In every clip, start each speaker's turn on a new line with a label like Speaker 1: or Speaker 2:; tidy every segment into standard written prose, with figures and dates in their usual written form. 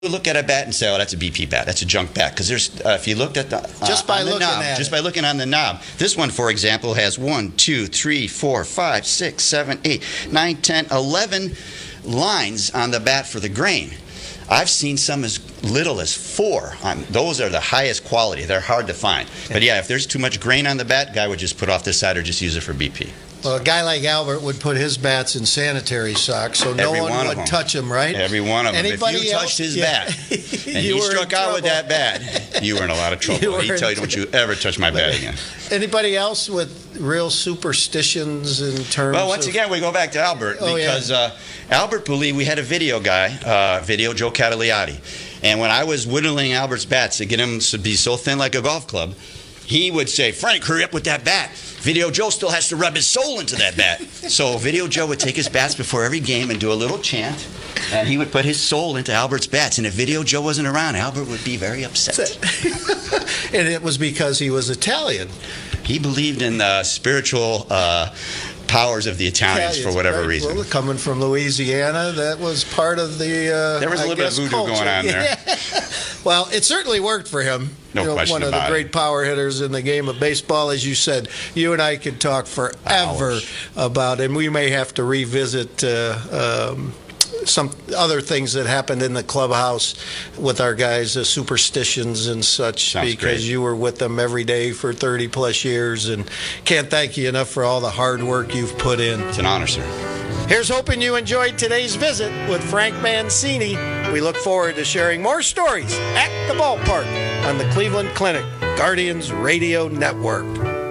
Speaker 1: look at a bat and say, "Oh, that's a BP bat. That's a junk bat." Because there's, if you looked at the
Speaker 2: just by looking
Speaker 1: on the knob, this one, for example, has 1, 2, 3, 4, 5, 6, 7, 8, 9, 10, 11 lines on the bat for the grain. I've seen some as little as 4. Those are the highest quality. They're hard to find. But yeah, if there's too much grain on the bat, guy would just put off the side or just use it for BP.
Speaker 2: Well, a guy like Albert would put his bats in sanitary socks, so no one would touch them, right?
Speaker 1: Every one of them.
Speaker 2: Anybody
Speaker 1: if you touched his bat and
Speaker 2: you
Speaker 1: he struck out with that bat, you were in a lot of trouble. He'd tell you, "Don't you ever touch my bat again."
Speaker 2: Anybody else with real superstitions in terms
Speaker 1: Well, once again, we go back to Albert because Albert believed we had a video guy, Video Joe Cataliotti. And when I was whittling Albert's bats to get him to be so thin like a golf club, he would say, "Frank, hurry up with that bat. Video Joe still has to rub his soul into that bat." So Video Joe would take his bats before every game and do a little chant, and he would put his soul into Albert's bats. And if Video Joe wasn't around, Albert would be very upset.
Speaker 2: And it was because he was Italian.
Speaker 1: He believed in the spiritual powers of the Italians for whatever reason.
Speaker 2: Well, coming from Louisiana, that was part of the
Speaker 1: there was a little bit of voodoo
Speaker 2: culture
Speaker 1: going on there.
Speaker 2: Well, it certainly worked for him.
Speaker 1: No question
Speaker 2: one of the great power hitters in the game of baseball. As you said, you and I could talk forever about it, and we may have to revisit some other things that happened in the clubhouse with our guys, superstitions and such.
Speaker 1: Sounds
Speaker 2: because
Speaker 1: great.
Speaker 2: you were with them every day for 30 plus years, and can't thank you enough for all the hard work you've put in.
Speaker 1: It's an honor, sir.
Speaker 2: Here's hoping you enjoyed today's visit with Frank Mancini. We look forward to sharing more stories at the ballpark on the Cleveland Clinic Guardians Radio Network.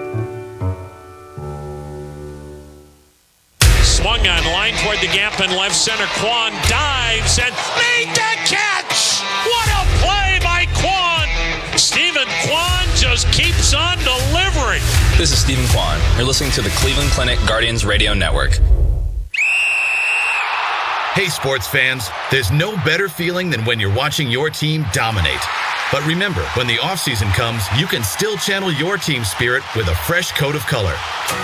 Speaker 3: Swung on line toward the gap in left center. Kwan dives and made the catch! What a play by Kwan! Stephen Kwan just keeps on delivering.
Speaker 4: This is Stephen Kwan. You're listening to the Cleveland Clinic Guardians Radio Network.
Speaker 5: Hey, sports fans, there's no better feeling than when you're watching your team dominate. But remember, when the offseason comes, you can still channel your team spirit with a fresh coat of color.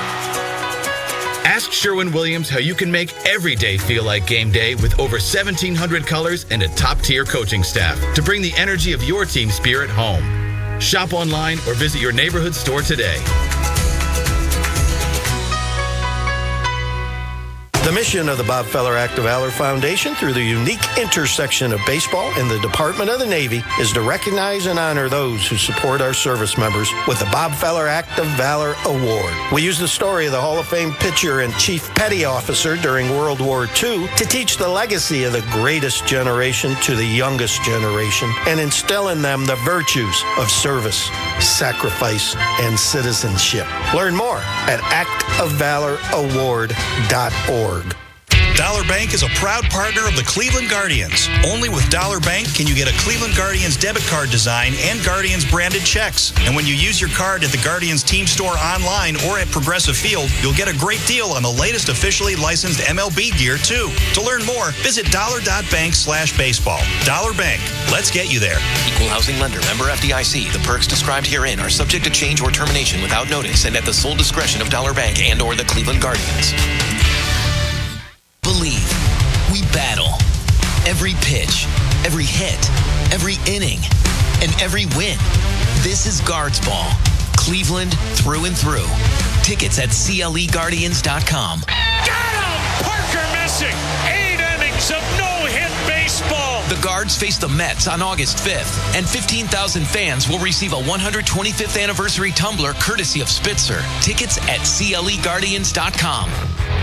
Speaker 5: Ask Sherwin-Williams how you can make every day feel like game day with over 1,700 colors and a top-tier coaching staff to bring the energy of your team spirit home. Shop online or visit your neighborhood store today.
Speaker 2: The mission of the Bob Feller Act of Valor Foundation, through the unique intersection of baseball and the Department of the Navy, is to recognize and honor those who support our service members with the Bob Feller Act of Valor Award. We use the story of the Hall of Fame pitcher and chief petty officer during World War II to teach the legacy of the greatest generation to the youngest generation and instill in them the virtues of service, sacrifice, and citizenship. Learn more at actofvaloraward.org.
Speaker 6: Dollar Bank is a proud partner of the Cleveland Guardians. Only with Dollar Bank can you get a Cleveland Guardians debit card design and Guardians branded checks. And when you use your card at the Guardians team store online or at Progressive Field, you'll get a great deal on the latest officially licensed MLB gear too. To learn more, visit dollar.bank/baseball. Dollar Bank. Let's get you there.
Speaker 7: Equal housing lender. Member FDIC. The perks described herein are subject to change or termination without notice and at the sole discretion of Dollar Bank and or the Cleveland Guardians. Believe. We battle. Every pitch, every hit, every inning, and every win. This is Guards Ball. Cleveland through and through. Tickets at CLEGuardians.com.
Speaker 3: Got him! Parker missing. 8 innings of no-hit baseball.
Speaker 7: The Guards face the Mets on August 5th, and 15,000 fans will receive a 125th anniversary tumbler courtesy of Spitzer. Tickets at CLEGuardians.com.